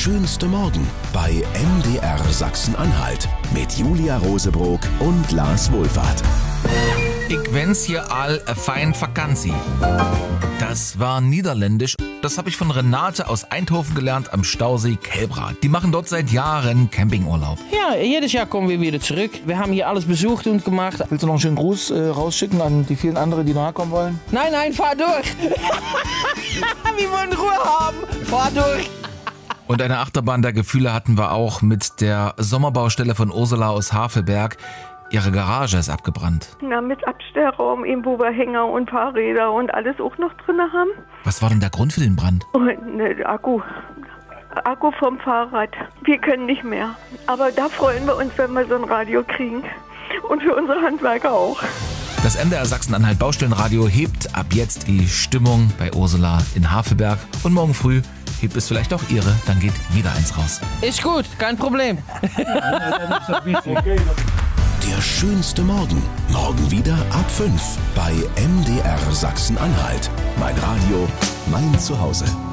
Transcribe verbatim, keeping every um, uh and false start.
schönste Morgen bei M D R Sachsen-Anhalt mit Julia Rosebrock und Lars Wohlfahrt. Ich wenn's hier all a fein Vakantie. Das war niederländisch. Das habe ich von Renate aus Eindhoven gelernt am Stausee Kelbra. Die machen dort seit Jahren Campingurlaub. Ja, jedes Jahr kommen wir wieder zurück. Wir haben hier alles besucht und gemacht. Willst du noch einen schönen Gruß äh, rausschicken an die vielen anderen, die nachkommen wollen? Nein, nein, fahr durch. Wir wollen Ruhe haben. Fahr durch. Und eine Achterbahn der Gefühle hatten wir auch mit der Sommerbaustelle von Ursula aus Havelberg. Ihre Garage ist abgebrannt. Na, mit Abstellraum, eben wo wir Hänger und Fahrräder und alles auch noch drin haben. Was war denn der Grund für den Brand? Und ne, Akku. Akku vom Fahrrad. Wir können nicht mehr. Aber da freuen wir uns, wenn wir so ein Radio kriegen. Und für unsere Handwerker auch. Das M D R Sachsen-Anhalt Baustellenradio hebt ab jetzt die Stimmung bei Ursula in Havelberg. Und morgen früh hebt es vielleicht auch ihre, dann geht wieder eins raus. Ist gut, kein Problem. Der schönste Morgen. Morgen wieder ab fünf bei M D R Sachsen-Anhalt. Mein Radio, mein Zuhause.